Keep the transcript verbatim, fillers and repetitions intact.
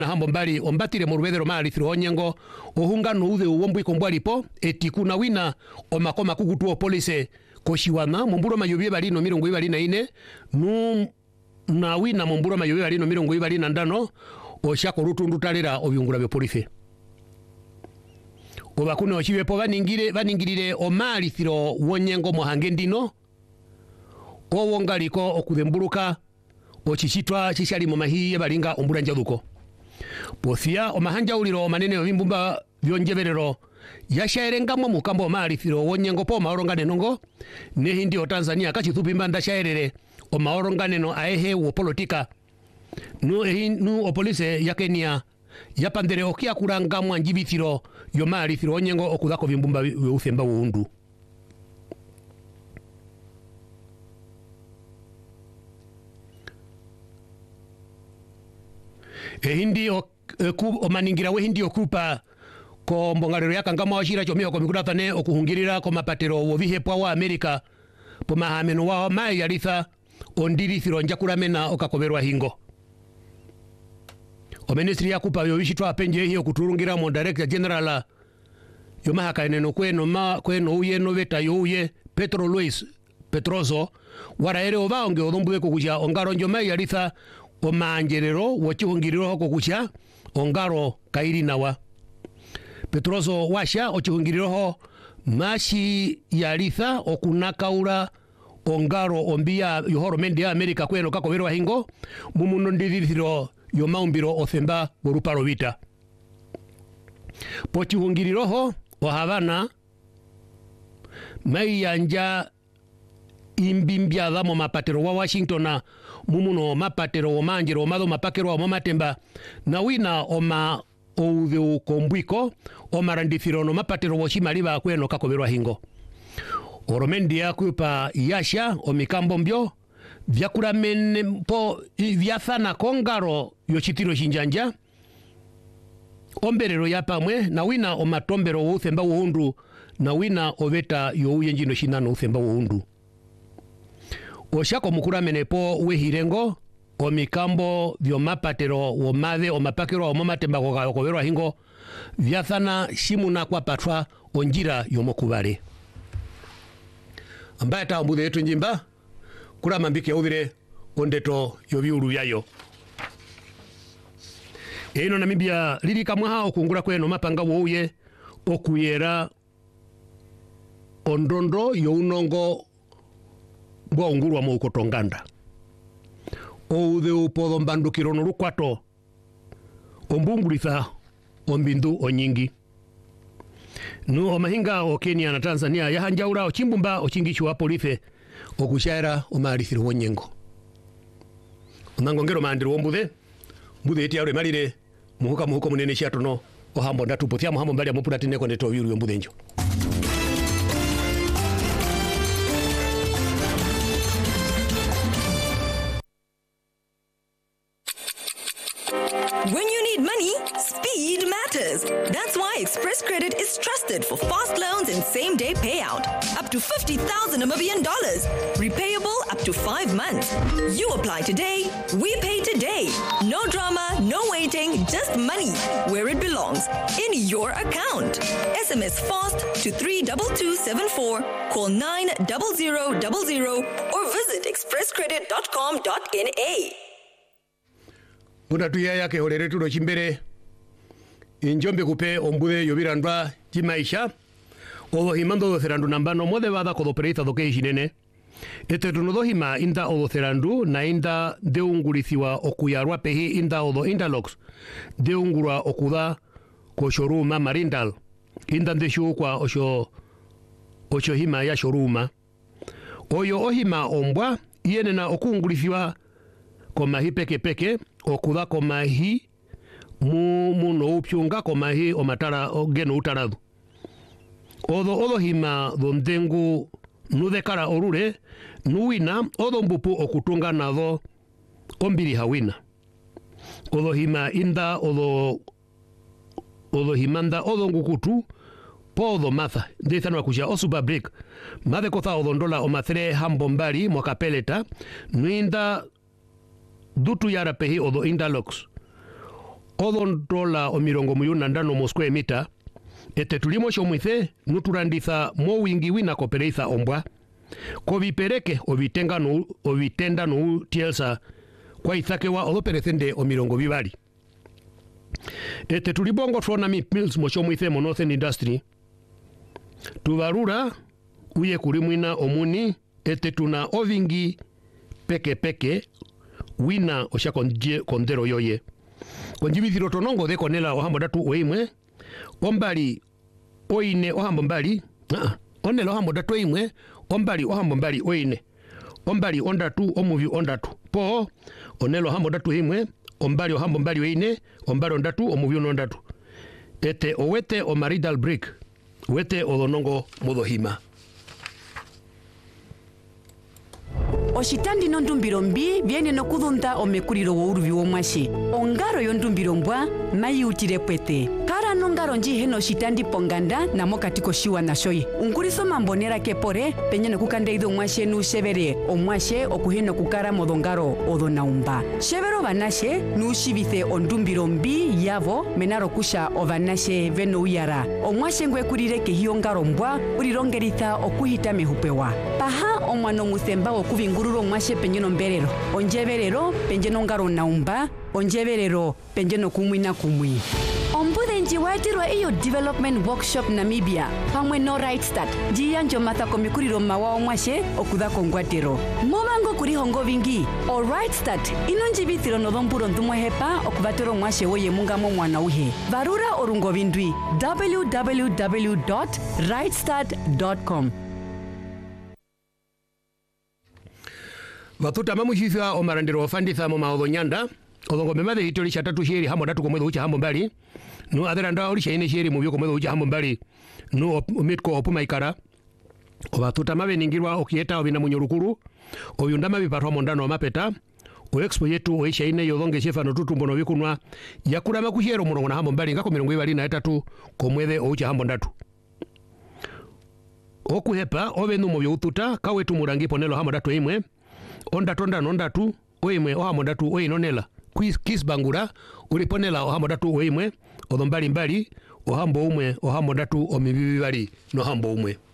na hambo mbali ombatire mu rubethero mali thiro onyengo ohunga no uthe uwombu ikombwalipo etikuna wina omakoma kugutuo polise koshiwana mumburo mayobye bali no mirongo ibali na ine nu na wina mumburo mayobye bali no mirongo ibali na ndano oshako rutundu talera obyungura byo polise obakuno oshibepo baningire baningirire omali thiro wonyengo mohange ndino owongaliko okudembuluka ochishitwa chishali mu mahiye balinga ombulanja duko pothia omahanja uliro manene obimbumba byonjeberero yashaerengamo mukambo mali thiro wonyengo po maorongane nongo ne hindi o Tanzania kachithupimba ndashaerere o maorongane no aehe wo politika nu ehi nu o police ya Kenya yapandere okia kuranga mwanjibithiro yo mali thiro wonyengo okudako bimbumba uthemba wuundu e hindi o, e, ku, o maningira we hindi okupa ko mbongarero ya kangama washira chomio ko mikudatane okuhungirira ko mapatero wo bihepwa wa Amerika po mahameno wa mai yalitha ondiri thiro njakuramena okakoberwa hingo o ministry ya kupa yo bishitwa apenje hiyo kuturungira mo director general yo mahaka eneno kweno ma kweno uye no beta yo uye Petro Luis Petroso waraere obaonge odombuwe kukuja ongaro njoma yalitha o manjerero wochihungiriro ko kucha ongaro kairi nawa Petroso washa ochihungiriro mashi yalitha okunakaura ongaro ombia yohoro mende ya Amerika kweno kakoberwa hingo mumuno ndithiro yo maumbiro othemba boruparo vita pochihungiriro o Havana mai yanja imbimbia damo mapatero wa Washington mumuno mapatero o manjero mado mapakero o matemba na wina o ma o kombwiko o marandithiro no mapatero wo shimaliba kweno kakoberwa hingo oromendia kupa yasha o mikambo mbyo vyakura mene po vyathana kongaro yochitiro shinjanja omberero ya pamwe na wina o matombero wo uthemba wuundu na wina oveta yo uyenjino shinano uthemba wuundu oshako mukura menepo wehirengo o mikambo vyo mapatero wo mathe o mapakero o matemba ko koberwa hingo vyathana shimuna kwa patwa onjira yomokubale ambaye ta mbude yetu njimba kura mambike udire ondeto yobiuru byayo eno Namibia lili kamwaha okungura kweno mapanga wouye okuyera ondondo yo unongo bwa ungurwa mu kotonganda oude upodo mbandukiro no rukwato ombungulitha ombindu onyingi nu omahinga o Kenya na Tanzania yahanjaura ochimbumba ochingichu wa police okushaira omalithiro wonyengo onangongero mandiro wombuthe mbuthe eti aure malire muhuka muhuko munene shatono ohambo ndatupo thya muhambo mbali amupura tineko neto wiru yombuthe njo When you need money, speed matters. That's why Express Credit is trusted for fast loans and same-day payout. Up to fifty thousand Namibian dollars. Repayable up to five months. You apply today, we pay today. No drama, no waiting, just money where it belongs, in your account. S M S FAST to three two two seven four, call nine zero zero zero zero, or visit express credit dot com dot n a. Una tuya yake holere tudo chimbere injombe kupe ombude yobirandwa chimaisha odo himando do cerandu nambano mode bada kodo pereita do keishinene ete tunodo hima inda odo cerandu na inda de ungurisiwa okuyarwa pehi inda odo indalox de ungura okuda ko shoruma marindal inda ndeshu kwa osho osho hima ya shoruma oyo ohima ombwa yenena okungurisiwa komahi peke peke okuda komahi mu muno upyunga komahi omatara ogeno utaradu odo odo hima dondengu nudekara orure nuwina odo mbupu okutunga nado ombiri hawina odo hima inda odo odo himanda odo ngukutu po odo matha ndethano kuja osuba break made kotha odo ndola omathre hambombari mwakapeleta nuinda dutu yara pehi odo indalox odondola omirongo muyuna ndano mo square meter ete tulimo shomwithe nuturanditha mo wingi wina kopereitha ombwa kovipereke ovitenga no ovitenda no tielsa kwa ithakewa odoperethende omirongo vivali ete tulibongo trona mi mills mo shomwithe mo Northern Industry tuvarura uye kulimwina omuni ete tuna ovingi peke peke wina osha konje kondero yoye konjibithiro tonongo de konela ohambo datu oimwe ombali oine ohambo mbali ah onela ohambo datu oimwe ombali ohambo mbali oine ombali ondatu omuvi ondatu po onelo ohambo datu oimwe ombali ohambo mbali oine ombali ondatu omuvi ondatu ete owete o maridal brick wete odonongo modohima Oshitandi nondumbiro mbi viene nokudhunda omekuliro wouruvi womwashi ongaro yondumbiro mbwa mayutire pwete kara nongaro njihe noshitandi ponganda na mokati koshiwana shoye unkuriso mambonera kepore penye nokukandeido omwashe nushevere omwashe okuhe nokukara modongaro odonaumba shevero vanashe nushivithe ondumbiro mbi yavo menaro kusha ovanashe venouyara omwashe ngwekulire kehi ongaro mbwa ulirongeritha okuhita mehupewa paha omwano muthemba okuvingurura omwashe penye nomberero onjeverero penye nongaro naumba onjeverero penye nokumwina kumwi ombude njiwatirwa iyo development workshop Namibia pamwe no right start jiyanjo matha komikuliro mawa omwashe okuda kongwatero movango kuri hongo vingi all right start inonjibithiro nodhomburo ndumwehepa okuvatero omwashe woye mungamo mwana uhe varura orungo vindwi w w w dot right start dot com Vatuta mamushithwa omarandiro ofanditha mo maodonyanda odongo memade hitoli shatatu sheri hamo datu komwedo ucha hambo mbali no aderanda oli shaine sheri mu byo komwedo ucha hambo mbali no omitko opuma ikara obatuta mabeningirwa okieta obina munyorukuru oyundama bipatwa mondano mapeta o expo yetu o shaine yodonge shefa no tutumbo no bikunwa yakura makushero murongo na hambo mbali ngako mirongo ibali na etatu komwede ucha hambo ndatu okuhepa obenu mu byo ututa kawetu murangi ponelo hamo datu imwe ondatu ondano ondatu oimwe ohamo datu oinonela kis bangura uliponela ohamo datu oimwe odombali mbali ohambo umwe ohamo datu omibibi bali no hambo umwe